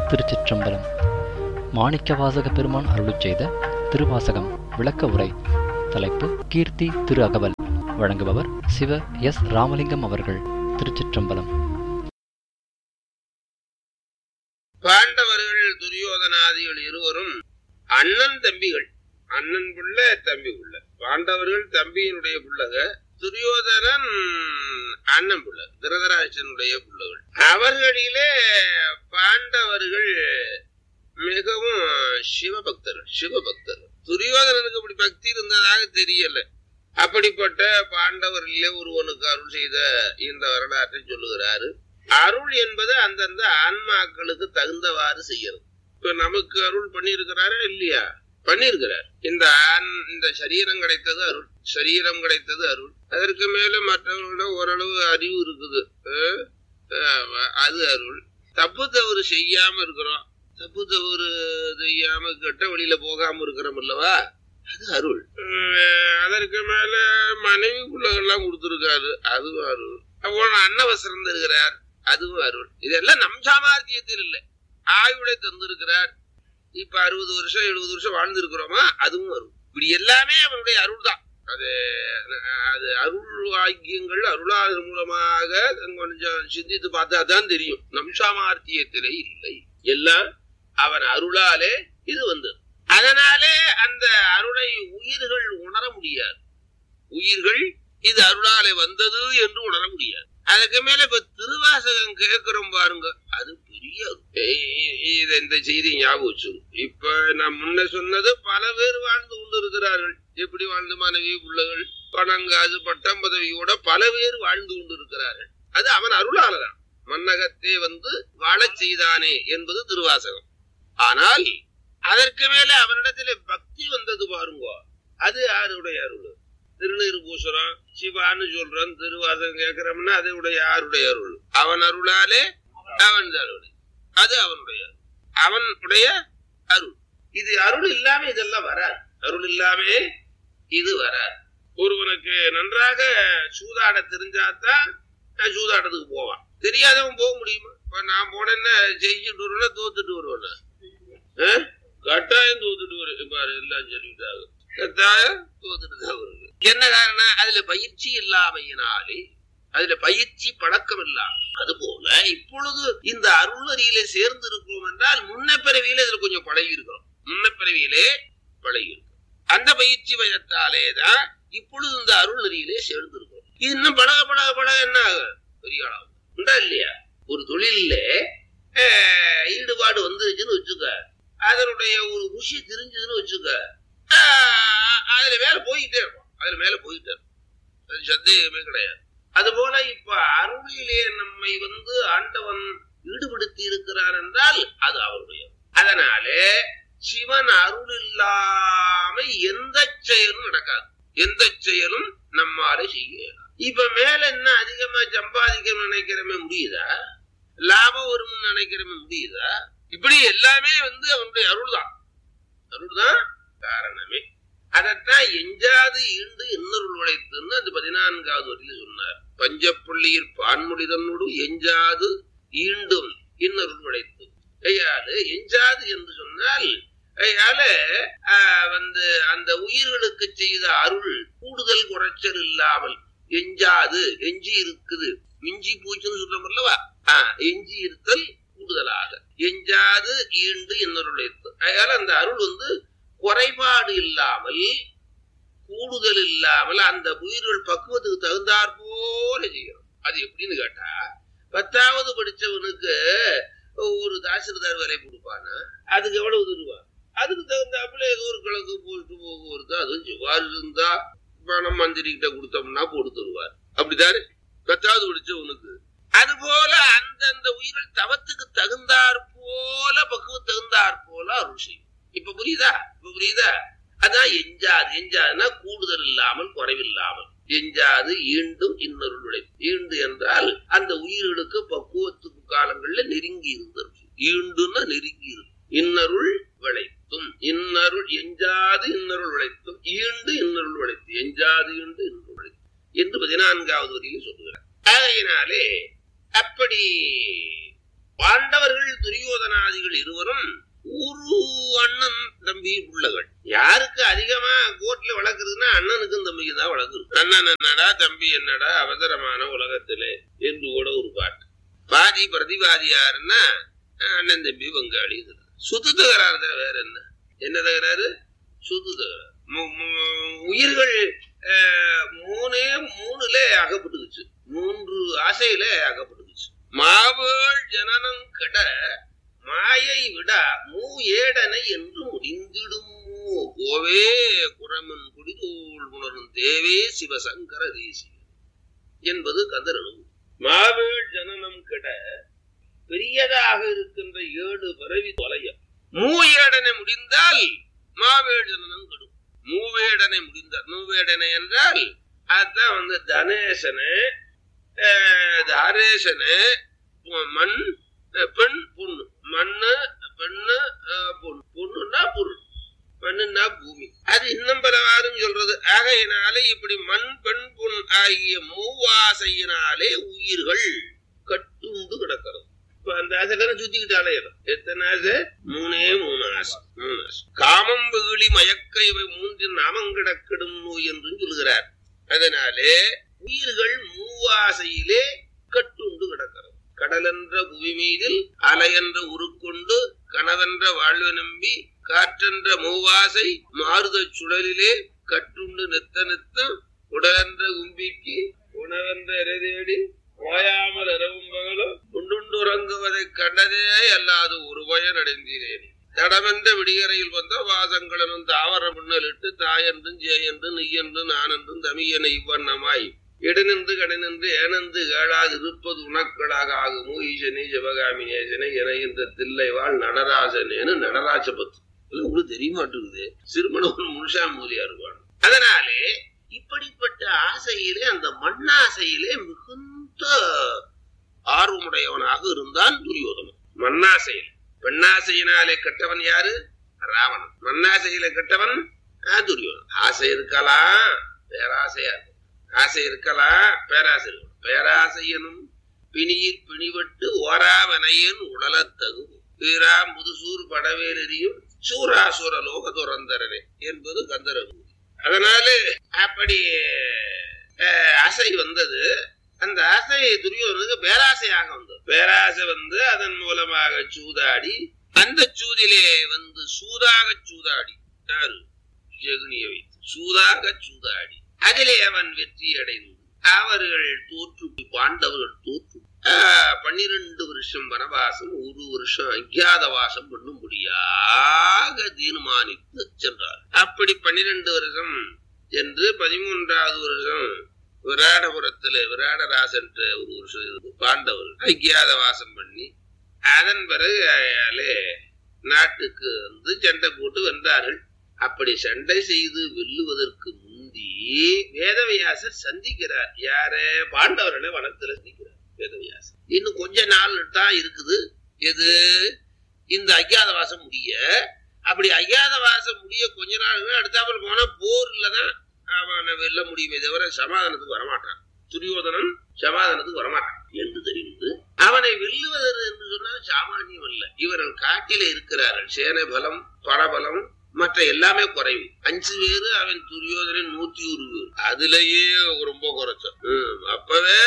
திருச்சிற்றம்பலம். மாணிக்கவாசக பெருமான் அருளிச் செய்த திருவாசகம் விளக்க உரை. தலைப்பு கீர்த்தி திரு அகவல். வழங்குபவர் சிவ எஸ் ராமலிங்கம் அவர்கள். திருச்சிற்றம்பலம். பாண்டவர்கள் துரியோதனாதிகள் இருவரும் அண்ணன் தம்பிகள். அண்ணன் புள்ள தம்பி புள்ள. பாண்டவர்கள் தம்பியினுடைய புள்ளக, துரியோதனன் அண்ணன் புள்ள, திருதராட்சனுடைய புள்ளகள். அவர்களிலே பாண்டவர்கள் மிகவும் சிவபக்தர்கள். துரியோதனனுக்கு அப்படி பக்தி இருந்ததாக தெரியல. அப்படிப்பட்ட பாண்டவர்களிலே ஒருவனுக்கு அருள் செய்த இந்த வரலாற்றை சொல்லுகிறாரு. அருள் என்பது அந்தந்த ஆன்மாக்களுக்கு தகுந்தவாறு செய்யறது. இப்ப நமக்கு அருள் பண்ணியிருக்கிறாரா இல்லையா? பண்ணியிருக்கிறார். இந்த சரீரம் கிடைத்தது அருள். சரீரம் கிடைத்தது அருள். அதற்கு மேல மற்றவர்களிடம் ஓரளவு அறிவு இருக்குது, அது அருள். தப்பு தவறு செய்யாம இருக்கிறோம். தப்பு தவறு செய்யாம கெட்ட வழியில போகாம இருக்கிறோம் அல்லவா, அது அருள். அதற்கு மேல மனைவி பிள்ளைகள்லாம் கொடுத்திருக்காரு, அதுவும் அருள். அவ்வளவு அன்னவசரம் தருகிறார், அதுவும் அருள். இதெல்லாம் நம் சாமர்த்தியத்தில் இல்லை, ஆயுளை தந்திருக்கிறார். இப்ப 60 வருஷம் 70 வருஷம் வாழ்ந்திருக்கிறோமா, அதுவும் அருள். இப்படி எல்லாமே அவனுடைய அருள் தான். அது அருள் வாக்கியங்கள் அருளாதன் மூலமாக கொஞ்சம் சிந்தித்து பார்த்தா தான் தெரியும். நம் சாமர்த்தியத்திலே இல்லை, எல்லாம் அவன் அருளாலே இது வந்தது. அதனாலே அந்த அருளை உயிர்கள் உணர முடியாது. உயிர்கள் இது அருளாலே வந்தது என்று உணர முடியாது. அதுக்கு மேல இப்ப திருவாசகம் கேட்கிறோம் பாருங்க, அது பெரிய இந்த செய்தி ஞாபகம் வச்சு. இப்ப நான் முன்ன சொன்னது, பல பேர் வாழ்ந்து கொண்டு இருக்கிறார்கள். எப்படி வாழ்ந்து, மனைவி பிள்ளைகள் பணங்காது பட்டம் பதவியோட பல பேர் வாழ்ந்து கொண்டு இருக்கிறார்கள். அது அவன் அருளாலதான். மன்னகத்தே வந்து வாழச் செய்தானே என்பது திருவாசகம். ஆனால் அதற்கு மேல அவனிடத்துல பக்தி வந்தது பாருங்க, அது யாருடைய அருள்? திருநீர் பூசுறோம், சிவான்னு சொல்றோம், திருவாசகம் கேட்கிறோம்னா அதனுடைய யாருடைய அருள்? அவன் அருளாலே அவன் அருள். அது அவனுடைய அருள். இது அருள் இல்லாம இதெல்லாம் வராது. அருள் இல்லாமே இது வராது. ஒருவனுக்கு நன்றாக சூதாட தெரிஞ்சாதான் சூதாட்டத்துக்கு போவான். தெரியாதவன் போக முடியுமா? இப்ப நான் போனேன்னா ஜெயிச்சுட்டு வருவேன்னா தோத்துட்டு வருவேன். கட்டாயம் தோத்துட்டு வருவேன். பாரு, எல்லாம் சொல்லிட்டாங்க, கட்டாயம் தோத்துட்டு தான் வருவேன். என்ன காரணம்? அதுல பயிற்சி இல்லாமையினாலே, அதுல பயிற்சி பழக்கம் இல்லாம. அது போல இப்பொழுது இந்த அருளறியிலே சேர்ந்து இருக்கிறோம் என்றால் முன்ன பிறவியிலே இதுல கொஞ்சம் பழகி இருக்கிறோம். முன்ன பிறவியிலே பழகி இருக்கிறோம். அந்த பயிற்சி பயத்தாலேதான் இப்பொழுது இந்த அருளறியிலே சேர்ந்து இருக்கிறோம். இது இன்னும் பழக பழக பழக என்ன பெரிய ஆளாகும் உண்டா இல்லையா? ஒரு தொழில ஈடுபாடு வந்துருச்சுன்னு வச்சுக்க, அதனுடைய ஒரு ருசி தெரிஞ்சதுன்னு வச்சுக்க, அதுல மேல போயிட்டே இருக்கும். அது சந்தேகமே கிடையாது. அது போல இப்ப அருளிலே நம்மை ஆண்டவன் ஈடுபடுத்தி இருக்கிறார் என்றால் அது அவருடைய. அதனாலே சிவன் அருள் இல்லாம எந்த செயலும் நடக்காது. எந்த செயலும் நம்மாலே செய்யலாம். இப்ப மேல என்ன அதிகமா சம்பாதிக்க நினைக்கிறமே முடியுதா? லாபம் வரும்னு நினைக்கிறமே முடியுதா? இப்படி எல்லாமே அவனுடைய அருள்தான். அருள்தான் காரணமே. அதத்தான் எஞ்சாது ஈண்டு இன்னொருள் உழைத்துன்னு அந்த 14வது வரியில சொன்னார். பஞ்சப்புள்ளியில் பான்மொழிதனோடு எஞ்சாது ஈண்டும் இன்னொருள் உழைத்து. கையால எஞ்சாது என்று சொன்னால் அந்த உயிர்களுக்கு செய்த அருள் கூடுதல் குறைச்சல் இல்லாமல் எஞ்சாது, எஞ்சி இருக்குது, மிஞ்சி போச்சுன்னு சொல்றோம் அல்லவா, எஞ்சி இருத்தல் கூடுதலாக எஞ்சாது ஈண்டு இன்னொருள் உழைத்து. அதனால அந்த அருள் குறைபாடு இல்லாமல் கூடுதல் இல்லாமல் அந்த உயிர்கள் பக்குவத்துக்கு தகுந்தாற் போல செய்யணும். அது எப்படின்னு கேட்டா, 10வது படிச்சவனுக்கு ஒரு தாசில்தார் வேலை கொடுப்பானா, அதுக்கு எவ்வளவு தருவா? அதுக்கு தகுந்தாப்புல ஏதோ ஒரு கிழக்கு போட்டு போகுவது. அதுவும் சிவாறு இருந்தா பணம் மந்திரிகிட்ட கொடுத்தோம்னா போட்டு தருவார். அப்படித்தாரு 10வது படிச்சவனுக்கு. அது போல அந்தந்த உயிர்கள் தவத்துக்கு தகுந்தாற் போல பக்குவம் தகுந்தாற் போல அருள் செய்யும். இப்ப புரியுதா? அதான் எஞ்சாது. எஞ்சாதுன்னா கூடுதல் இல்லாமல் குறைவில்லாமல். எஞ்சாது ஈண்டும் இன்னொருள் உழைப்பு. ஈண்டு என்றால் அந்த உயிர்களுக்கு பக்குவத்துக்கு காலங்கள்ல நெருங்கி இருந்தது. ஈண்டுன்னா நெருங்கி இருக்கும். இன்னருள் விளைத்தும், இன்னருள் எஞ்சாது இன்னருள் விளைத்தும், ஈண்டு இன்னருள் விளைத்து, எஞ்சாது ஈண்டு இன்னருள் விளைத்து என்று 14வது வரியில் சொல்லுகிறார். ஆகையினாலே அப்படி பாண்டவர்கள் துரியோதனாதி பாதிகள் இருவரும் ஒரு அண்ணன் தம்பி பிள்ளைகள். யாருக்கு அதிகமா கோர்ட்ல வளர்க்குறதுன்னா அண்ணனுக்கும் தம்பிக்கு தான் வளர்க்குறது. அண்ணன் என்னடா தம்பி என்னடா அவசரமான உலகத்திலே என்று கூட ஒரு பாட்டு. பாதி பிரதிவாதி யாருன்னா அண்ணன் தம்பி பங்காளி. சுத்து தகராறு வேற என்ன? என்ன தகராறு? சுத்து தகராறு. உயிர்கள் மூணுல அகப்பட்டுக்குச்சு, 3 ஆசையில அகப்பட்டுக்குச்சு. மாவேள் ஜனனம் கெட மாயை விட மூஏடனை என்று முடிந்திடுமோ கோவே குரமன் குடிதோள் உணரும் தேவே சிவசங்கர தேசி என்பது கந்தரனு. மாவேள் ஜனனம் கெட பெரியதாக இருக்கின்ற 7 பிறவி தொலைய மூஏடனை முடிந்தால் மாவேள் ஜனனம் கெடும். மூவேடனை முடிந்தார். மூவேடனை என்றால் அதுதான் தனேசனு தாரேசனு மண் பெண் பொண்ணு. மண்ணு பெண்ணு பொண்ணு. பொண்ணுன்னா பொருள், மண்ணுன்னா பூமி. அது இன்னும் பலவாறும் சொல்றது. ஆகையினாலே இப்படி மண் பெண் பொன் ஆகிய மூவாசையினாலே உயிர்கள் கட்டுண்டு கிடக்கிறது. இப்ப அந்த ஆசை சுத்திக்கிட்டாலே எத்தனை ஆசை? 3 ஆசை. காமம் வெகுளி மயக்க இவை 3 நாமங்கிடக்கிடும் நோய் என்று சொல்கிறார். அதனாலே உயிர்கள் மூவாசையிலே கட்டுண்டு கிடக்கிறது. கடலென்ற புவி மீதில் அலையென்ற உருக்கொண்டு கனவென்ற வாழ்வு நம்பி காற்றென்ற மூவாசை மாறுத சுழலிலே கட்டுண்டு நித்த நித்தம் உடலென்ற கும்பிக்கு உணவென்ற இறைதேடி ஓயாமல் இரவும் பகலும் உண்டுண்டு உறங்குவதை கண்டதே அல்லாது ஒரு பயன் அடைந்தீரேன். தடமென்ற விடிகரையில் வந்த வாசங்களும் தாவர முன்னலிட்டு தாயென்றும் ஜேயென்றும் நெய்யென்றும் நானென்றும் தமியனை இவ்வண்ணமாய் இடனின்று கடனின்று ஏனென்று கேளாது இருப்பது உணக்களாக ஆகுமோ ஈசனே சிவகாமி நேசனை என இந்த தில்லை வாழ் நடராசனேன்னு நடராஜ பத்து உங்களுக்கு தெரிய மாட்டேங்குது. சிறுமணவன் முனுஷாமூலியா இருப்பான். அதனாலே இப்படிப்பட்ட ஆசையிலே அந்த மண்ணாசையிலே மிகுந்த ஆர்வமுடையவனாக இருந்தான் துரியோதனன். மண்ணாசையில். பெண்ணாசையினாலே கெட்டவன் யாரு? ராவணன். மண்ணாசையில கெட்டவன் துரியோதனன். ஆசை இருக்கலாம், பேராசையா இருக்கும். ஆசை இருக்கலாம், பேராசை இருக்கும். பேராசையனும் பிணியில் பிணிவட்டு ஓராவனையன் உடலத்தகும் வீரா முதுசூர் படவேல் எரியும் சூராசுர லோக துறந்தரனே என்பது கந்தரவு. அதனால அப்படி ஆசை வந்தது. அந்த ஆசை துரியோதனுக்கு பேராசையாக வந்தது. பேராசை அதன் மூலமாக சூதாடி, அந்த சூதிலே சூதாக சூதாடி யாரு? ஜெகுனியை வைத்து சூதாக சூதாடி அதிலே அவன் வெற்றி அடைந்து அவர்கள் தோற்று, பாண்டவர்கள் தோற்று 12 வருஷம் வனவாசம், 1 வருஷம் அஜ்ஞாதவாசம் பண்ணும்படியாக தீர்மானித்து சென்றார். அப்படி 12 வருஷம் என்று 13வது வருஷம் விராடபுரத்துல விராடராசன் ஒரு வருஷம் இருந்து பாண்டவர்கள் அஜ்ஞாதவாசம் பண்ணி அதன் பிறகு நாட்டுக்கு சண்டை போட்டு வென்றார்கள். அப்படி சண்டை செய்து வெல்லுவதற்கு முந்தி வேதவியாசர் சந்திக்கிறார். யார? பாண்டவர்களை வனத்துல சந்திக்கிறார் வேதவியாசர். இன்னும் கொஞ்ச நாள் தான் இருக்குது. எது? இந்த அஜ்ஞாதவாசம் முடிய. அப்படி அஜ்ஞாதவாசம் முடிய கொஞ்ச நாள் அடுத்தாப்புல போனா போர் இல்லதான் அவனை வெல்ல முடியுமே தவிர சமாதானத்துக்கு வரமாட்டான். துரியோதனன் சமாதானத்துக்கு வரமாட்டான் என்று தெரிந்து அவனை வெல்லுவதற்கு என்று சொன்னால் சாமானியம் அல்ல. இவர்கள் காட்டிலே இருக்கிறார்கள். சேனை பலம், பணபலம் மற்ற எல்லாமே குறைவு. 5 பேரு, அவன் துரியோதனன் 101 பேர். அதுலயே ரொம்ப குறைச்சான். அப்பவே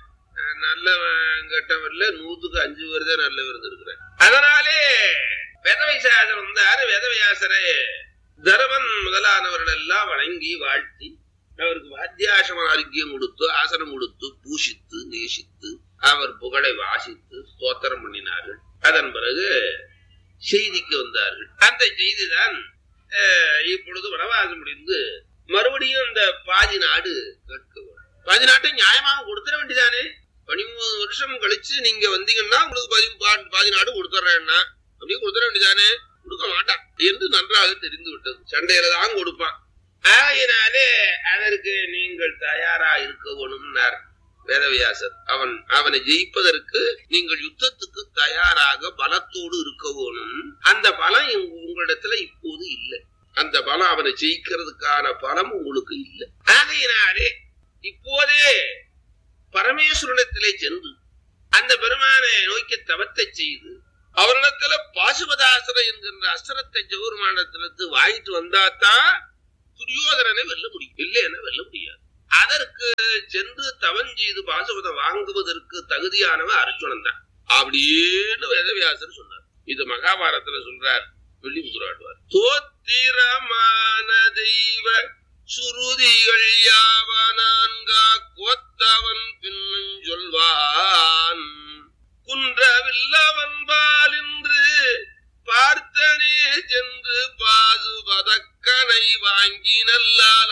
நல்லவன் கெட்டவன்ல 100க்கு 5 பேர் தான் நல்லவர் இருக்கிறான். அதனாலே வேதவியாசர் வந்தாரு. வேதவியாசரை தரவன் முதலானவர்கள் எல்லாம் வணங்கி வாழ்த்தி அவருக்கு வாத்தியாசம ஆரோக்கியம் கொடுத்து ஆசனம் கொடுத்து பூஷித்து நேசித்து அவர் புகழை வாசித்து ஸ்தோத்திரம் பண்ணினார்கள். அதன் பிறகு செய்திக்கு வந்தார்கள். அந்த செய்திதான் இப்பொழுது வனவாசம் முடிந்து மறுபடியும் இந்த பாதி நாடு கேட்க வேண்டும். பாதி நாட்டை நியாயமாக கொடுத்துட வேண்டியதானே. 13 வருஷம் கழிச்சு நீங்க வந்தீங்கன்னா உங்களுக்கு பாதி நாடு கொடுத்துட்றேன்னா அப்படியே கொடுத்துட வேண்டியதானே. கொடுக்க மாட்டான் என்று நன்றாக தெரிந்து விட்டது. சண்டையில தான் கொடுப்பான். ஆகினாலே அதற்கு நீங்கள் தயாரா இருக்க வேணும்னார் வேதவியாசர். அவனை ஜெயிப்பதற்கு நீங்கள் யுத்தத்துக்கு தயாராக பலத்தோடு இருக்க வேணும். அந்த பலம் உங்களிடத்துல இப்போது இல்லை. அந்த பலம் அவனை ஜெயிக்கிறதுக்கான பலம் உங்களுக்கு இல்லை. ஆகையினாலே இப்போதே பரமேஸ்வரனிடத்திலே சென்று அந்த பெருமானை நோக்கி தவத்தை செய்து அவரிடத்துல பாசுபதாஸ்திரம் என்கின்ற அஸ்திரத்தை ஜெகருமானத்திலிருந்து வாங்கிட்டு வந்தாதான் துரியோதனனை வெல்ல முடியும், இல்லைன்னா வெல்ல முடியாது. அதற்கு சென்று தவம் செய்து பாசுபதம் வாங்குவதற்கு தகுதியானவன் அர்ஜுனன் தான் அப்படின்னு வேதவியாசர் சொன்னார். இது மகாபாரதத்துல சொல்றார் வெள்ளிபுத்தூராடுவார். தோத்திரமான தெய்வ சுருதிகள் யாவனான்கா கோத்தவன் பின்னும் சொல்வான் குன்றவில்லவன் பாலின்று பார்த்தனே சென்று பாசுபதக்கனை வாங்கி நல்லால்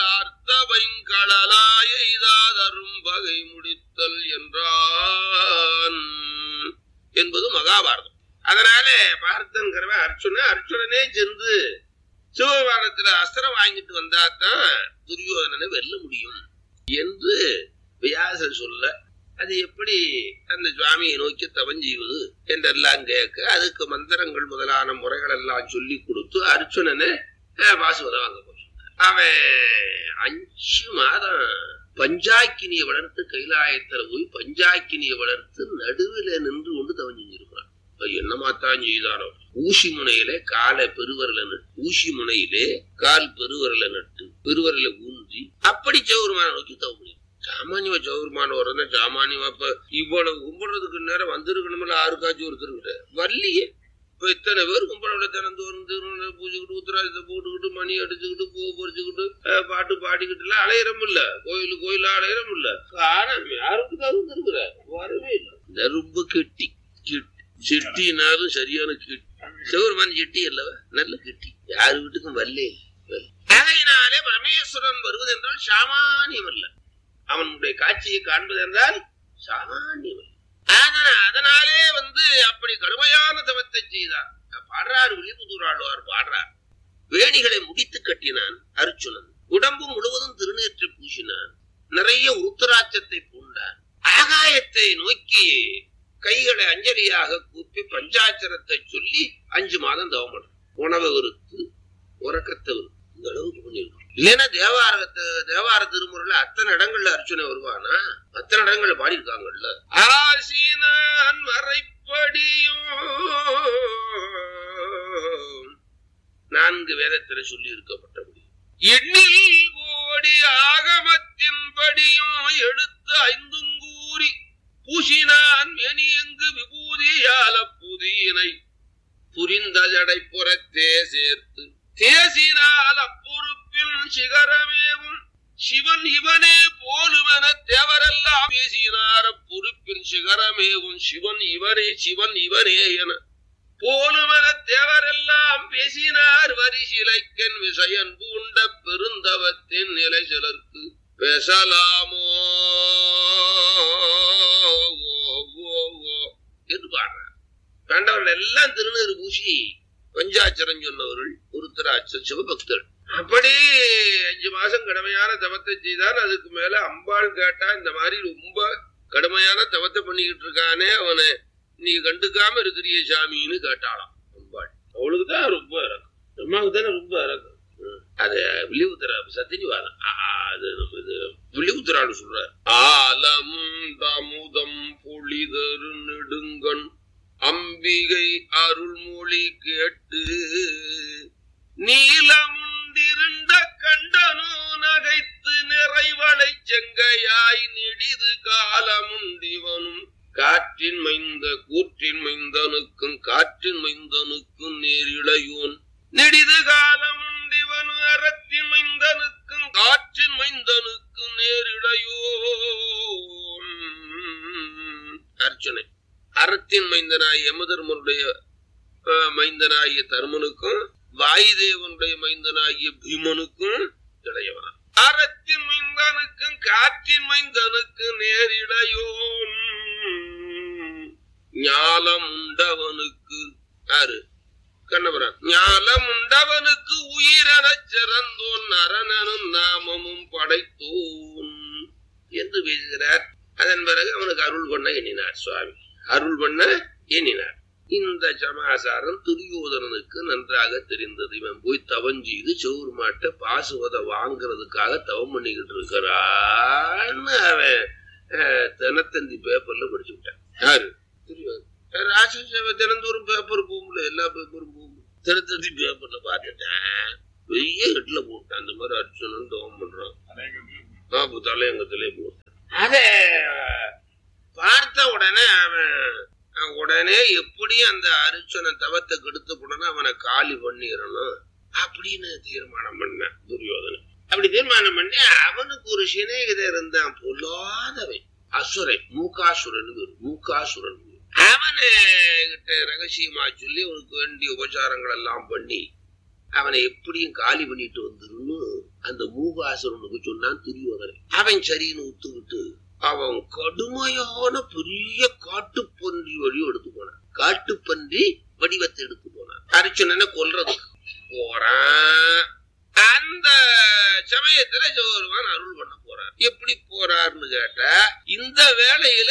ஆர்த்தவைங்களலாயெய்தாதரும் பகை முடித்தல் என்றான் என்பது மகாபாரதம். அதனாலே பார்த்தன்கிறவன் அர்ஜுனனே சென்று சிவபாரதத்துல அஸ்திரம் வாங்கிட்டு வந்தாதான் துரியோதனனை வெல்ல முடியும் என்று வியாசர் சொல்ல, அது எப்படி அந்த சுவாமியை நோக்கி தவம் செய்வது என்றெல்லாம் கேட்க அதுக்கு மந்திரங்கள் முதலான முறைகள் எல்லாம் சொல்லி கொடுத்து அர்ஜுனனை பாசுபதம் வாங்க போய் அவன் 5 மாதம் பஞ்சாக்கினியை வளர்த்து கைலாயத்துல போய் பஞ்சாக்கினியை வளர்த்து நடுவில் நின்று கொண்டு தவம் செஞ்சிருக்கிறான். என்னமாத்தான் செய்தாரோ, ஊசி முனையில காலை பெருவரல நட்டு, ஊசி முனையிலே கால் பெருவரல நட்டு பெருவரல ஊன்றி அப்படி ஜெகருமான நோக்கி தவம் பண்ணி சாமானியமா ஜெகருமான வரணும். சாமானியமா இப்ப இவ்வளவு கும்பிடுறதுக்கு நேரம் வந்திருக்கணும்ல, யாருக்காச்சும் ஒருத்தருக்கிட்ட வரலையே. இப்ப இத்தனை பேர் கும்பிட தினந்தோறும் பூஜைக்கிட்டு உத்தராஜத்தை போட்டுக்கிட்டு மணி அடிச்சுக்கிட்டு பூ பறிச்சுக்கிட்டு பாட்டு பாடிக்கிட்டு எல்லாம் அலையிறம் இல்ல, கோயிலா அலையிறம் இல்ல. காரணம் யாருக்குதான் வந்துருக்குற வரவே இல்லை. நெருப்பு கெட்டி செட்டினாலும் சரியான கெட்டி, சிவருமான் செட்டி அல்லவ நல்ல கெட்டி, யாரு வீட்டுக்கும் வரலே. அதனாலே பரமேஸ்வரன் வருவது என்றால் சாமானியம் அல்ல, அவனுடைய காட்சியை காண்பது என்றால் சாமானியம் அல்ல. அதனாலே அப்படி கடுமையான தவத்தை செய்தார். பாடுறாரு வில்லிபுத்தூராடுவார் பாடுறார். வேணிகளை முடித்து கட்டினான் அர்ஜுனன், உடம்பு முழுவதும் திருநீற்றை பூசினான், நிறைய உருத்தராட்சத்தை பூண்டான், ஆகாயத்தை நோக்கி கைகளை அஞ்சலியாக கூப்பி பஞ்சாட்சரத்தை சொல்லி 5 மாதம் தவம். உணவை வெறுத்து உறக்கத்தை வெறுத்து இந்த அளவுக்கு பண்ணிருக்கோம். இல்லைன்னா தேவார திருமுறையில அத்தனை இடங்கள்ல அர்ச்சனை வருவானா, அத்தனை இடங்கள்ல பாடியிருக்காங்கல்ல. ஆசினான் மறைப்படியும் 4 வேதத்தில சொல்லி இருக்கப்பட்டபடி எண்ணில் கோடி ஆகமத்தின்படியும் எடுத்து 5 கூறி பூசினான் மெனி எங்கு விபூதியால புதியினை புரிந்த ஜடை புறத்தே சேர்த்து தேசினால் அப்பொறுப்பில் சிகரமேவும் சிவன் இவனே போலுமென தேவரெல்லாம் பேசினார். பொறுப்பின் சிகரமேவும் சிவன் இவனே என போலுமென தேவரெல்லாம் பேசினார். வரிசிலைக்கன் விஷயன் பூண்ட பெருந்தவத்தின் நிலை சிலர்க்கு பேசலாமோ என்று பாடுறார். பாண்டவர்கள் எல்லாம் திருநீறு பூசி பஞ்சாட்சரம் சொன்னவர்கள் உருத்தராட்சர் சிவபக்தர்கள். அப்படி 5 மாசம் கடுமையான தவத்தை செய்தான். அதுக்கு மேல அம்பாள் கேட்டா, இந்த மாதிரி ரொம்ப கடுமையான தவத்தை பண்ணிக்கிட்டு இருக்கானே அவனை நீ கண்டுக்காம இருக்கிறிய சாமின்னு கேட்டாளாம் அம்பாள். அவளுக்குதான் ரொம்ப இறக்கும், அம்மாவுக்கு தானே ரொம்ப இறக்கும். அது வில்லிபுத்திர சத்தியவாதம், அது வில்லிபுத்திரான்னு சொல்றாரு. ஆலமும் தமுதம் பொழிதரு நெடுங்கண் அம்பிகை அருள்மொழி கேட்டு நீலமுண்டிருண்ட கண்டனோ நகைத்து நிறைவளை செங்கையாய் நெடிது காலமுண்டிவனும் காற்றின் மைந்த கூற்றின் மைந்தனுக்கும் காற்றின் மைந்தனுக்கும் நேரிழையோன் நெடிது காலமுண்டிவனு அறத்தின் மைந்தனுக்கும் காற்றின் மைந்தனுக்கும் நேரிழையோன். அர்ச்சனை அறத்தின் மைந்தனாய் யமதர்மனுடைய மைந்தனாகிய தர்மனுக்கும் வாயுதேவனுடைய மைந்தனாகிய பீமனுக்கும் இளையவன். அறத்தின் மைந்தனுக்கும் காற்றின் மைந்தனுக்கும் நேரிடையோன். ஞாலம் உண்டவனுக்கு யாரு கண்ணபுரான், ஞாலம் உண்டவனுக்கு உயிரெனச் சிறந்தோன் அரணனும் நாமமும் படைத்தோன் என்று பேசுகிறார். அதன் பிறகு அவனுக்கு அருள் பண்ண எண்ணினார் சுவாமி, அருள் பண்ண எண்ணினார். இந்த சமாசாரம் துரியோதனனுக்கு நன்றாக தெரிந்தது. இவன் போய் தவம் செய்து சிவருமாட்ட பாசுவதை வாங்குறதுக்காக தவம் பண்ணிக்கிட்டு இருக்கிறான்னு அவன் தினத்தந்தி பேப்பர்ல படிச்சு விட்டான். யாரு? துரியோதனன். ராசசேவை தினந்தோறும் பேப்பர் போகும்ல, எல்லா பேப்பரும் போகும். தினத்தந்தி பேப்பர்ல பாத்துட்டேன், பெரிய ஹெட்ல போட்டேன், அந்த மாதிரி அர்ச்சனன் தவம் பண்றான், தலையங்கத்திலே போட்டேன். அத பார்த்த உடனே அவன் உடனே எப்படி அந்த அர்ச்சனன் தவத்தை கெடுத்து போடணும், அவனை காலி பண்ணிடணும் அப்படின்னு தீர்மானம் பண்ணான் துரியோதனன். அப்படி தீர்மானம் பண்ணி அவனுக்கு ஒரு சிநேகிதன் இருந்தான், பொல்லாதவன், அசுரன், மூகாசுரன். அவனை கிட்ட ரகசியமா சொல்லி அவனுக்கு வேண்டிய உபச்சாரங்கள் எல்லாம் பண்ணி அவனை எப்படியும் காலி பண்ணிட்டு வந்துருன்னு அந்த மூகாசுரனுக்கு சொன்னான் துரியோதனன். அவன் சரின்னு ஒத்துக்கிட்டு அவன் கடுமையான பெரிய காட்டுப்பன்றி வடிவம் எடுத்து போனான். காட்டுப்பன்றி வடிவத்தை எடுத்து போனான். அர்ச்சுனனை கொல்றதுக்கு போறான். அந்த சமயத்துல சிவபெருமான் அருள் பண்ண போறார். எப்படி போறாருன்னு கேட்டா, இந்த வேளையில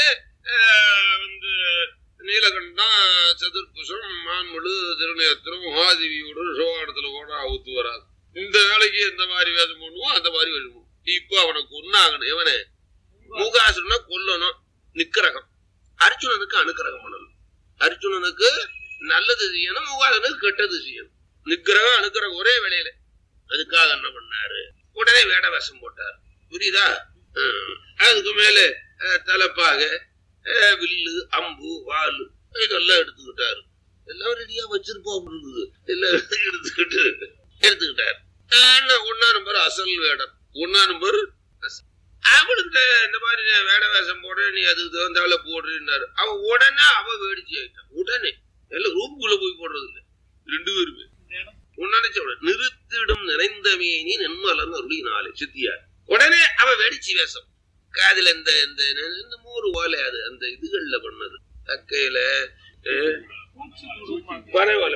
நீலகண்டம், சதுர்புஷம், மான்முழு, திருநேத்திரம், மகாதேவியோடு சோகாடத்துல போட ஊத்து வராது. இந்த வேலைக்கு எந்த மாதிரி வேதம் பண்ணுவோம் அந்த மாதிரி வேதம் பண்ணுவோம். இப்ப அவனுக்கு ஒன்னாகணும், இவனை மூகாசுரனை கொல்லணும். நிக்கிரகம் அர்ஜுனனுக்கு அனுக்கிரகம் பண்ணணும். அர்ஜுனனுக்கு நல்லது செய்யணும், மூகாசுரனுக்கு கெட்டது செய்யணும். நிக்கிரகம் அனுக்கிரகம் ஒரே வேலையில. அதுக்காக என்ன பண்ணாரு, உடனே வேட வேஷம் போட்டார். புரியுதா? அதுக்கு மேல தலைப்பாக, வில்லு, அம்பு, வாலு இதெல்லாம் எடுத்துக்கிட்டாரு. எல்லாம் ரெடியா வச்சிருப்போம் இருக்குது. எல்லாம் எடுத்துக்கிட்டாரு. ஒன்னா நம்பர் அசல் வேடம், ஒன்னா நம்பர் அவனுக்கு இந்த மாதிரி வேட வேஷம் போட, நீ அதுக்கு தகுந்தால போடுறாரு. அவன் உடனே வேடிச்சு ஆயிட்டான். உடனே எல்லாம் ரூமுக்குள்ள போய் போடுறது இல்லை, ரெண்டு பேருமே நிறுத்திடும் நிறைந்தமேனி நென்மலன் அருளினாலே சித்தியார். உடனே அவ வெடிச்சு வேஷம். காதுல இந்த மூறு ஓலை, அது அந்த இதுகள்ல பண்ணது, தக்கையில பனை ஓலை,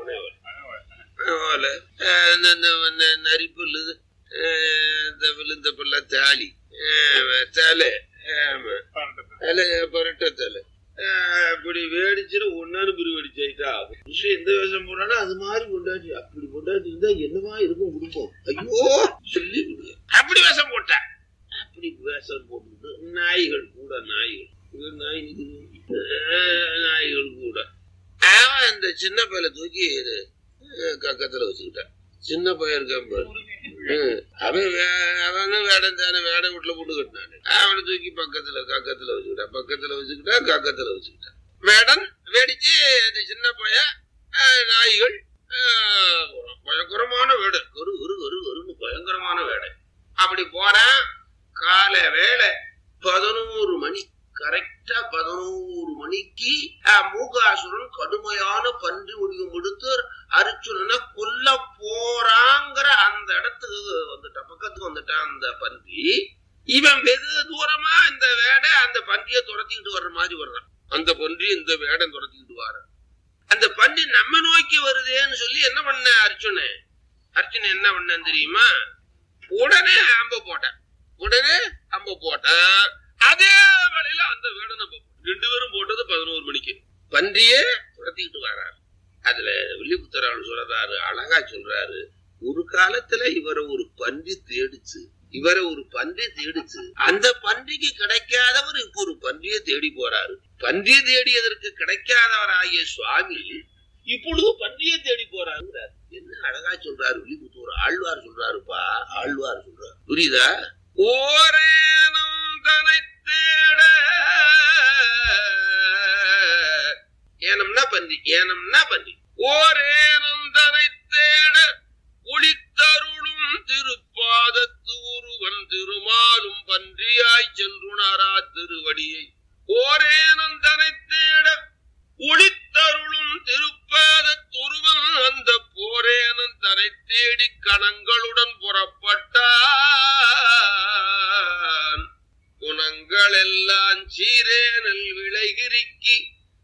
நரிப்புல்லு, விழுந்த பிள்ளை தாலி, தலை, பரட்ட தலை, அப்படி வேடிச்சுட்டு ஒன்னானு பிரி வெடிச்சாயிட்டா. எந்த வேஷம் போனாலும் அது மாதிரி கொண்டாச்சு. அப்படி கொண்டாச்சு இருந்தா என்னவா இருக்கும் குடும்பம்? ஐயோ சொல்லி அப்படி வேஷம் போட்டா. அப்படி வேஷம் போட்டு நாய்கள் கூட, நாய்கள் கூட அவன் அந்த சின்ன பையல தூக்கி கக்கத்துல வச்சுக்கிட்டான். சின்ன பையன் இருக்கான், அவனும் வேடம் தானே, வேடம் வீட்டுல போட்டு கட்டினானு. அவனை தூக்கி கக்கத்துல வச்சுக்கிட்டான். வேடன் வேடிச்சு அந்த சின்ன பையன், நாய்கள், பயங்கரமான வேடை, ஒரு பயங்கரமான வேடை. அப்படி போறான். கால வேலை 11 மணி, கரெக்டா 11 மணிக்கு மூகாசுரன் கடுமையான பன்றி முடிவும் எடுத்து அர்ஜுனனை கொல்ல போறாங்கிற அந்த இடத்துக்கு வந்துட்டான், பக்கத்துக்கு வந்துட்டான் அந்த பன்றி. இவன் வெகு தூரமா இந்த வேடை அந்த பன்றியை துரத்திக்கிட்டு வர்ற மாதிரி வர்றான். அந்த பன்றி இந்த வேடை துரத்திக்கிட்டு வர, அந்த பன்றி நம்ம நோக்கி வருதேன்னு சொல்லி என்ன பண்ண அர்ஜுனன் என்ன பண்ண தெரியுமா? உடனே அம்ப போட்டான். அதே வேளையில அந்த வேடனை ரெண்டு பேரும் போட்டது 11 மணிக்கு. பன்றியே துரத்திக்கிட்டு வர்றாரு. அதுல வில்லிபுத்தரால் சொல்றாரு, அழகா சொல்றாரு, ஒரு காலத்துல இவரை ஒரு பன்றி தேடிச்சு, அந்த பன்றிக்கு கிடைக்காதவர் இப்ப ஒரு பன்றியை தேடி போறாரு. பன்றியை தேடியதற்கு கிடைக்காதவர் ஆகிய சுவாமி இப்பொழுது பன்றியை தேடி போறாருங்கிறார். என்ன அழகா சொல்றாரு வில்லிபுத்தூர் ஆழ்வார் சொல்றாருப்பா, புரியுதா? ஓரேனம் தனை தேட, ஏனம்னா பன்றி, ஓரேனம் தனை தேட ஒளித்தருளும் திருப்பாதத்து ஒருவன் திருமாலும் பன்றியாய் சென்றுணரா திருவடியை. ஓரேனம் தனை தேட ஒளித்தருளும் திருப்பாதத்தொருவன் அந்த போரேனன் தனை தேடி கணங்களுடன் புறப்பட்டான். குணங்கள் எல்லாம் சீரேனல் விளைகிரிக்கி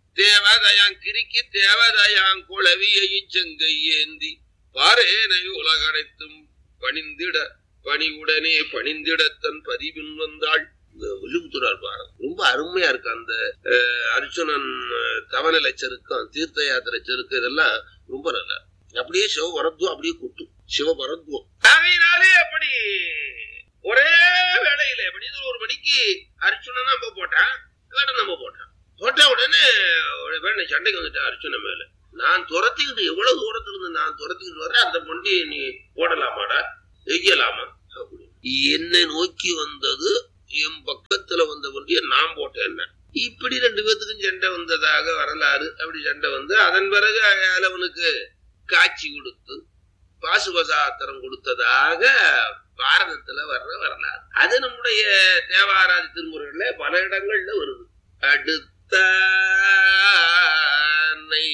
தேவதையாங் குளவியையும் செங்கை ஏந்தி பாரேனை உலகடைத்தும் பணிவுடனே பணிந்திடத்தன் பதிவின் வந்தாள். வில்லிபுத்தூரார் பாடம் ரொம்ப அருமையா இருக்கு. அந்த அர்ஜுனன் தவநிலை செருக்கம், தீர்த்த யாத்திரை செருக்கு, இதெல்லாம் ரொம்ப நல்லா. அப்படியே சிவபரத்துவம் அப்படியே கூட்டும், சிவபரத்துவம். அவையினாலே அப்படி ஒரே வேளையில 11 மணிக்கு அர்ஜுனன் நம்ம போட்டான், வேடம் நம்ம போட்டான். போட்ட உடனே வேணை சண்டைக்கு வந்துட்டு அர்ச்சனை மேல. நான் துரத்திக்கிட்டு எவ்வளவு தூரத்துல இருந்து நான் துரத்திக்கிட்டு வர்றேன், அந்த பொண்டியை நீ போடலாமாடா, எய்யலாமா அப்படி. என்னை நோக்கி வந்தது, என் பக்கத்துல வந்த பொண்டியை நான் போட்டேன். இப்படி 2 பேத்துக்கும் சண்டை வந்ததாக வரலாறு. அப்படி சண்டை வந்து அதன் பிறகு அவனுக்கு காட்சி கொடுத்து பாசுபசாத்திரம் கொடுத்ததாக பாரதத்துல வர்ற வரலாறு. அது நம்முடைய தேவாராதி திருமுறைகள்ல பல இடங்கள்ல வருது. அடுத்தானை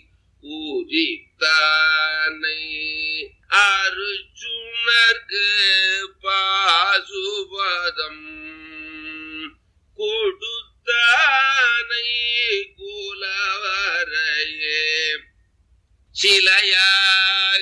பூஜித்தானை அருச்சுனர்க்கு பாசுபதம் கொடுத்தானை குலவரையே சிலையாக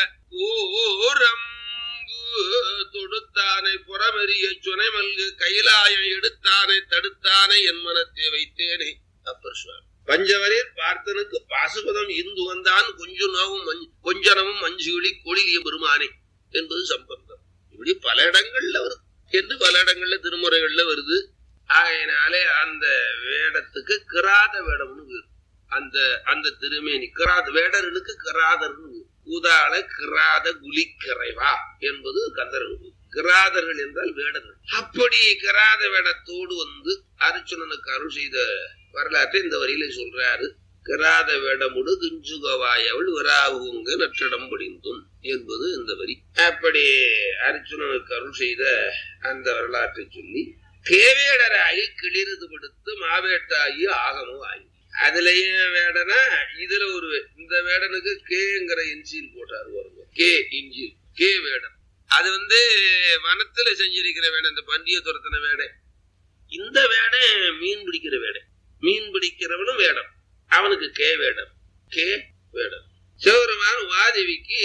கூரம்பு தொடுத்தானை புறமெறிய சுனை மல்கு கைலாயம் எடுத்தானை தடுத்தானை என் மனத்தை வைத்தேனே. அப்பர் சுவாமி பஞ்சவரில் பார்த்தனுக்கு பாசுபதம் இந்து வந்தான் கொஞ்சனமும் மஞ்சுகளி கொளிய பெருமானே என்பது சம்பந்தம். இப்படி பல இடங்கள்ல வருது என்று பல இடங்கள்ல திருமுறைகள்ல வருது. ஆகையினாலே அந்த வேடத்துக்கு கிராத வேடம்னு பேரு. அந்த திருமேனி கிராத வேடர்களுக்கு கிராதர்னு கூதாள கிராத குலிக்கரைவா என்பது கந்தர்கள். கிராதர்கள் என்றால் வேடர்கள். அப்படி கிராத வேடத்தோடு வந்து அர்ச்சுனனுக்கு அருள் செய்த வரலாற்றை இந்த வரியில சொல்றாரு. கிராத வேடமுடு கிஞ்சுகவாயவள் விராவுங்க நற்றிடம் படிந்தும் என்பது இந்த வரி. அப்படி அர்ச்சுனனுக்கு அருள் செய்த அந்த வரலாற்றை சொல்லி கேவேடராகி கிளிரது படுத்து மாவேட்டாகி ஆகமும் ஆகி. அதுலயும் வேடனா இதுல ஒரு இந்த வேடனுக்கு கேங்கிற இன்சில் போட்டாரு வருங்க. கே இன்ஜில் கே வேடன். அது வந்து வனத்துல செஞ்சிருக்கிற வேடம், இந்த பன்றிய துரத்தின வேடை. இந்த வேடை மீன் பிடிக்கிற வேடை. மீன் பிடிக்கிறவனும் வேடம், அவனுக்கு கே வேடம். கே வேடம். சிவபெருமான் உமாதேவிக்கு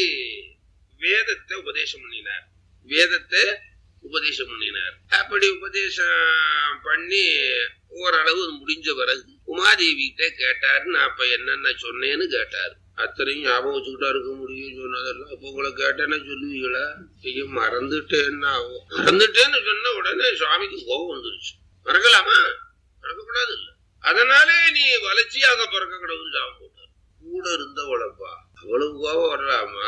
வேதத்தை உபதேசம் பண்ணினார். வேதத்தை உபதேசம் பண்ணினார். அப்படி உபதேசம் பண்ணி ஓரளவு முடிஞ்ச பிறகு உமாதேவி கிட்ட கேட்டாரு. நான் அப்ப என்னென்ன சொன்னேன்னு கேட்டாரு. அத்தனையும் ஞாபகம் வச்சுக்கிட்டா இருக்க முடியும் சொன்னதெல்லாம். அப்ப உங்களை கேட்டேன்னா சொல்லுவீங்களா? ஐய மறந்துட்டேன்னா ஆகும். மறந்துட்டேன்னு சொன்ன உடனே சுவாமிக்கு கோபம் வந்துருச்சு. மறக்கலாமா? மறக்கப்படாது இல்ல. அதனாலே நீ வளர்ச்சியாக பிறக்க கடவுள் சாபம் போட்டார். கூட இருந்தவளப்பா அவ்வளவு கோபம் வரலாமா?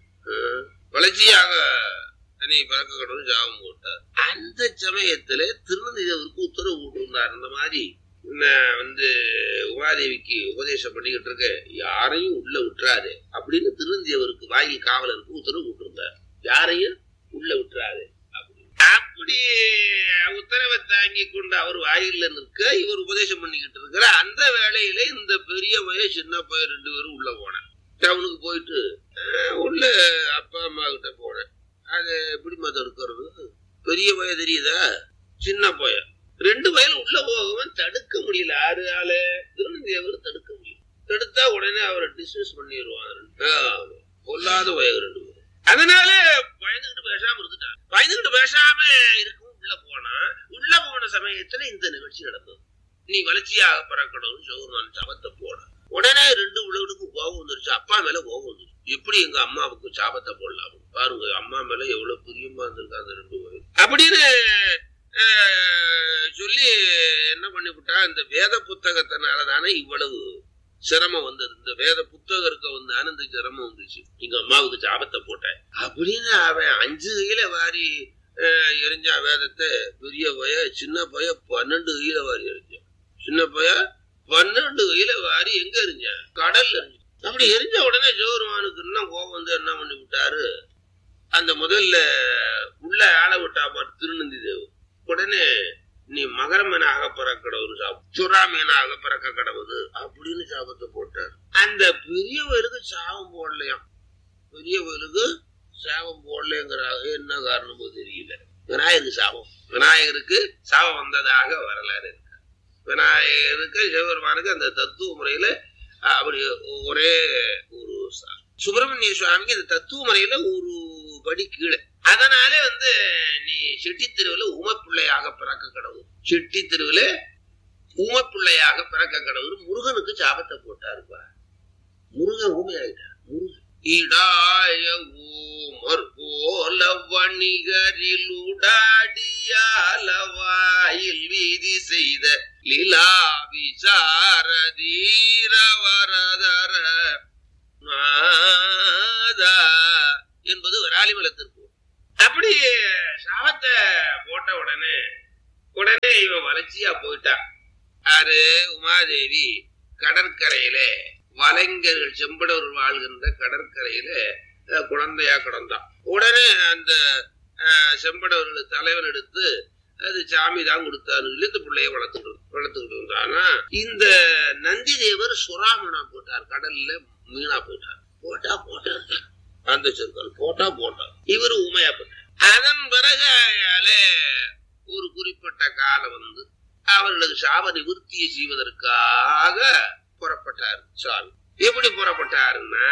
வளர்ச்சியாக நீ பிறக்க கடவுள் சாபம் போட்டார். அந்த சமயத்துல திருநந்திதேவருக்கு உத்தரவு போட்டிருந்தார். இந்த மாதிரி வந்து உமாதேவிக்கு உபதேசம் பண்ணிக்கிட்டு இருக்க, யாரையும் உள்ள விட்டுறாது அப்படின்னு திருநந்திதேவருக்கு வாயில் காவலருக்கு உத்தரவு போட்டிருந்தார். யாரையும் உள்ள விட்டுறாது அப்படி உத்தரவை தாங்கி கொண்டு அவர் வாயில நிற்க இவர் உபதேசம் பண்ணிக்கிட்டு இருக்கிற அந்த வேளையில இந்த பெரிய பைய சின்ன பைய 2 பேரும் உள்ள போனேன். டவுனுக்கு போயிட்டு உள்ள அப்பா அம்மா கிட்ட போனேன். அது எப்படி மதம் இருக்கிறது? பெரிய பைய தெரியுதா? சின்ன பைய 2 வயல உள்ள போகவும் தடுக்க முடியல. 6 ஆளு திருநந்திதேவர் தடுக்க முடியல. தடுத்தா உடனே அவரை டிஸ்மிஸ் பண்ணிடுவாங்க. பொல்லாத வய 2 பேரும். அதனால பயந்துகிட்டு பேசாம இருந்துட்டாங்க. பயந்துகிட்டு பேசாம இருக்கும் உள்ள போன சமயத்துல இந்த நிகழ்ச்சி நடந்தது. நீ வளர்ச்சியாக பிறக்கணும் சிவபெருமான் சாபத்தை போட. உடனே 2 உலகத்துக்கும் கோபம் வந்துருச்சு. அப்பா மேல கோபம் வந்துருச்சு. எப்படி எங்க அம்மாவுக்கு சாபத்தை போடலாம் பாருங்க, அம்மா மேல எவ்வளவு பிரியமா இருந்திருக்கா அந்த 2 வயது அப்படின்னு சொல்லி என்ன பண்ணிவிட்டா, இந்த வேத புத்தகத்தினாலதானே இவ்வளவு சிரமம் வந்தது. இந்த வேத புத்தகம் இருக்க வந்து ஆனந்த சிரமம் வந்துச்சு. எங்க அம்மாவுக்கு சாபத்தை போட்டேன் அப்படின்னு அவன் 5 கையில வாரி எரிஞ்சா வேதத்தை. பெரிய பைய சின்ன பைய 12 கையில வாரி எரிஞ்சான். சின்ன பைய 12 கையில வாரி எங்க எரிஞ்சான்? கடல்ல எரிஞ்சு. அப்படி எரிஞ்ச உடனே சிவபெருமானுக்கு இன்னும் கோபம் வந்து என்ன பண்ணி விட்டாரு, அந்த முதல்ல உள்ள ஆள விட்டா பாரு திருநந்திதேவர். உடனே நீ மகரமனாக பிறக்க கடவுள் சாபம், சுறாமீனாக பிறக்க கடவுது அப்படின்னு சாபத்தை போட்டார். அந்த பெரிய வயலுக்கு சாபம் போடலையாம். பெரிய வயலுக்கு சாபம் போடலைங்கிறாங்க. என்ன காரணமோ தெரியல. விநாயகருக்கு சாபம் வந்ததாக வரலாறு இருக்கு. விநாயகருக்கு சிவபெருமானுக்கு அந்த தத்துவ முறையில அப்படி ஒரே ஒரு சுப்பிரமணிய சுவாமிக்கு இந்த தத்துவ முறையில ஒரு படி கீழே. அதனால வந்து நீ செட்டி தெருவுல ஊமப்பிள்ளையாக பிறக்க கடவுள், செட்டி தெருவுல ஊமப்பிள்ளையாக பிறக்க கடவுள். முருகனுக்கு சாபத்தை போட்டாருப்பா. முருகன் ஊமையாயிட்டார். முருகன் இடாய ஊமர் போல வணிகரில் உடாடியாலவாயில் வீதி செய்த லீலா விசாரதீர வரதர மாதா என்பது விராலிமலை திருப்பூர். அப்படி சாபத்தை போட்ட உடனே இவன் வளர்ச்சியா போயிட்டான். ஆறு உமாதேவி கடற்கரையில வலைஞர்கள் செம்படவர் வாழ்கின்ற கடற்கரையில குழந்தையா கிடந்தான். உடனே அந்த செம்படவர்கள் தலைவன் எடுத்து அது சாமி தான் கொடுத்தாரு இந்த பிள்ளைய வளர்த்துக்கிட்டு இருந்தானா. இந்த நந்தி தேவர் சுறாமனா போட்டார், கடல்ல மீனா போட்டார். போட்டா அந்த சொற்கள் போட்டா இவரு ஊமையா போட்டார். அதன் பிறகு ஒரு குறிப்பிட்ட காலம் வந்து அவர்களுக்கு சாப நிவர்த்தியை செய்வதற்காக புறப்பட்டார் சுவாமி. எப்படி புறப்பட்டாருன்னா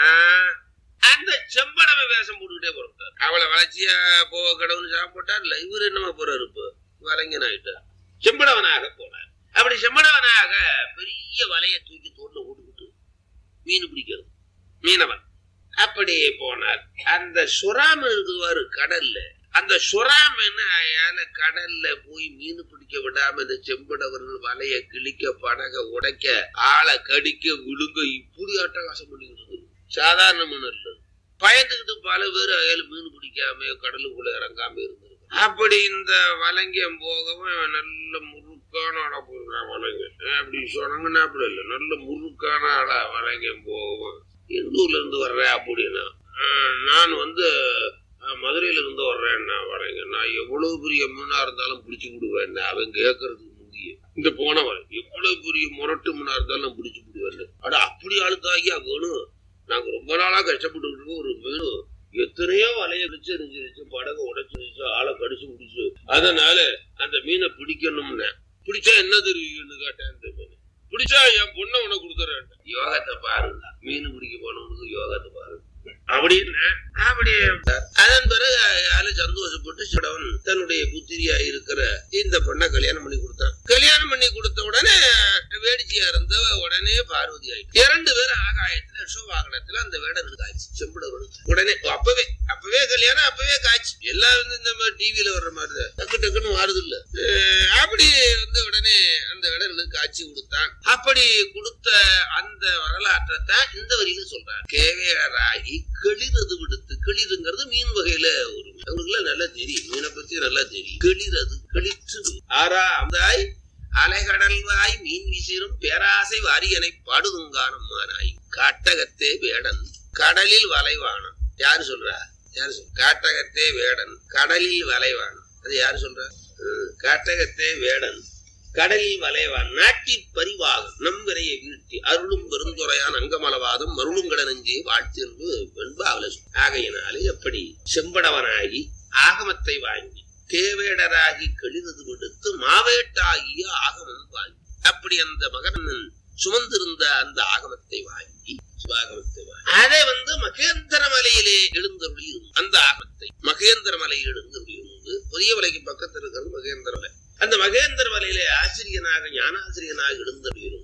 அந்த செம்படவை வேஷம் போட்டுக்கிட்டே புறப்பட்டார். அவளை வளர்ச்சியா போக கடவுள் சாப்பிட்டார் இல்ல, இவரு என்னமா போறாரு, இப்ப வலைஞன் ஆயிட்டார், செம்படவனாக போனார். அப்படி செம்படவனாக பெரிய வலையை தூக்கி தோல்ல ஓட்டுக்கிட்டு மீன் பிடிக்கிறது மீனவன் அப்படி போனார். அந்த சுறாம இருக்குவாரு கடல்ல, அந்த சுறாமன்னு அயால கடல்ல போய் மீன் பிடிக்க விடாம இந்த செம்படவர்கள் வலைய கிழிக்க படக உடைக்க ஆளை கடிக்க விழுங்க இப்படி அட்டகாசம் பண்ணிக்கிட்டு சாதாரண மீன் இல்ல. பயந்துகிட்டு பல பேர் அயல் மீன் பிடிக்காம கடலுக்குள்ள இறங்காம இருந்திருக்கு. அப்படி இந்த வலைங்கம் போகவும் நல்ல முறுக்கான ஆளா போயிருக்கான் வலைங்க. அப்படி சொன்னாங்கன்னா அப்படி இல்லை, நல்ல முறுக்கான ஆளா வலைங்கம் போகவும். இந்தூர்ல இருந்து வர்றேன் அப்படின்னா நான் வந்து மதுரையில இருந்து வர்றேன்னா வரைங்க, நான் எவ்வளவு பெரிய மீனா இருந்தாலும் பிடிச்சு விடுவேன். அவன் கேட்கறதுக்கு முந்திய இந்த போனவன் எவ்வளவு பெரிய முரட்டு மீனா இருந்தாலும் நான் பிடிச்சு விடுவேன். அட அப்படி ஆளுதாகியா வேணும், நாங்க ரொம்ப நாளா கஷ்டப்பட்டு ஒரு மீன் எத்தனையோ வலைய வச்சு படகை உடைச்சு ஆளை கடிச்சு முடிச்சு, அதனால அந்த மீனை பிடிக்கணும்னு பிடிச்சா என்ன தெரியுன்னு கேட்டேன். அந்த மீன் பிடிச்சா என் பொண்ணை உனக்கு கொடுத்துறேன். யோகத்தை பாருங்க, மீன் பிடிக்க போனவனுக்கு யோகத்தை பாருங்க அப்படின்னு. அப்படியே அதன் பிறகு சந்தோஷப்பட்டு சிடவன் தன்னுடைய புத்திரியா இருக்கிற இந்த பொண்ணை கல்யாணம் பண்ணி கொடுத்தான். கல்யாணம் பண்ணி கொடுத்த உடனே வேடிக்கையா இருந்த உடனே பார்வதி ஆயிட்டு 2 பேரும் ஆகாயத்துல வாகனத்துல அந்த வேடம் காய்ச்சி செம்படவர்களுக்கு உடனே அப்பவே கல்யாணம் அப்பவே காய்ச்சி. எல்லாம் வந்து இந்த மாதிரி டிவியில வர்ற மாதிரி டக்கு டக்குன்னு மாறுது இல்ல. அப்படி வந்து உடனே அந்த வேடங்களுக்கு காட்சி கொடுத்தான். அப்படி கொடுத்த அந்த வரலாற்றை தான் இந்த வரியில சொல்றார். கேவேராகி கெளிரது விடுத்து, கெளிருங்கிறது மீன் வகையில ஒரு அவங்களுக்கு நல்லா தெரியும், மீனை பத்தி நல்லா தெரியும். கெளிரது கெளிற்று ஆறாய் அலைகடல்வாய் மீன் வீசிரும் பேராசை வாரியனை பாடுதுங்கானம் மானாய் காட்டகத்தே வேடன் கடலில் வலைவானம். யாரு சொல்றா? காட்டகத்தே வேடன் கடலில் வலைவானம். அது யாரு சொல்ற? காட்டகத்தே வேடன் கடலில் வலைவான் நாட்டிற் பரிவாகம் நம்வரையை வீழ்த்தி அருளும் பெருந்துரையான் அங்கமலவாதம் மருளுங்கட நெஞ்சே வாழ்த்து என்று வெண்பாவல. ஆகையினாலே எப்படி செம்படவனாகி ஆகமத்தை வாங்கி தேவேடராகி கெளிரது விடுத்து மாவேட்டாகிய ஆகமம் வாங்கி, அப்படி அந்த மகனன் சுமந்திருந்த அந்த ஆகமத்தை வாங்கி சிவாகமத்தை வாங்கி அதை வந்து மகேந்திர மலையிலே எழுந்தருளி அந்த ஆகமத்தை மகேந்திர மலையில் எழுந்தருளி இருந்து புதிய மலைக்கு பக்கத்தில் இருக்கிறது மகேந்திர மலை. அந்த மகேந்திர மலையிலே ஆசிரியனாக ஞானாசிரியனாக எழுந்தருளியிருந்து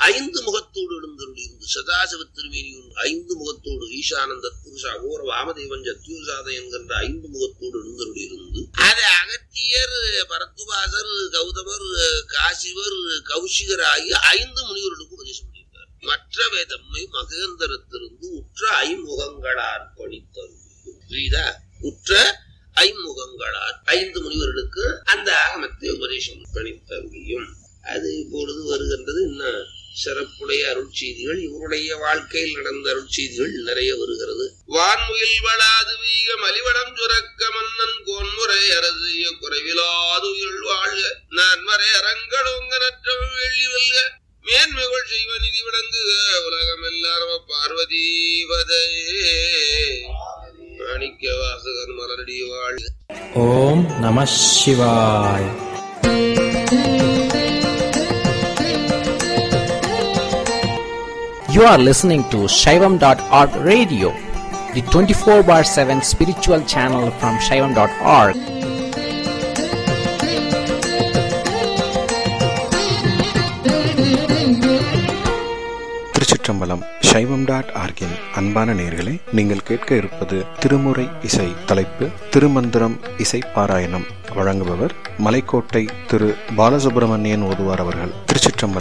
5 முகத்தோடு எழுந்தருளியிருந்து சதாசிவ திருமேனியும் 5 முகத்தோடு ஈசானந்த புருஷா ஓர வாமதேவன் ஜத்யூசாத என்கின்ற 5 முகத்தோடு எழுந்தருளியிருந்து அதை அகத்தியர் பரத்துவாசர் கௌதமர் காசிவர் கௌஷிகர் ஆகிய 5 முனிவர்களுக்கு உபதேசம் பண்ணியிருக்கார். மற்றவை தம்மை மகேந்திரத்திலிருந்து உற்ற 5 முகங்களார் பணித்தரு. புரியுதா? உற்ற 5 முகங்களார் 5 முனிவர்களுக்கு அந்த ஆகமத்தை உபதேசம் பணித்தங்கியும். அது இப்பொழுது வருகின்றது. இன்னும் சிறப்புடைய அருள் செய்திகள், இவருடைய வாழ்க்கையில் நடந்த அருள் செய்திகள் நிறைய வருகிறது. வான்முயில் வளாது வீக மலிவடம் சுரக்க மன்னன் கோன்முறை அரசிய குறைவிலாது உயிர் வாழ்க நன்மறை அரங்கடோங்க நற்றம் வெள்ளி வெல்க மேன்மைகள் செய்வ நிதி விளங்குக உலகம் எல்லாரும் பார்வதீவதே மாணிக்க வாசகர் மலரடி வாழ்க. ஓம் நம சிவாய. You are listening to Shaivam.org radio, the 24/7 spiritual channel from Shaivam.org. திருச்சிற்றம்பலம். சைவம்.org-இன் அன்பான நேயர்களே, நீங்கள் கேட்க இருப்பது திருமுறை இசை. தலைப்பு திருமந்திரம் இசை பாராயணம். வழங்குபவர் மலைக்கோட்டை திரு பாலசுப்ரமணியன் ஓதுவார் அவர்கள். திருச்சிற்றம்பலம்.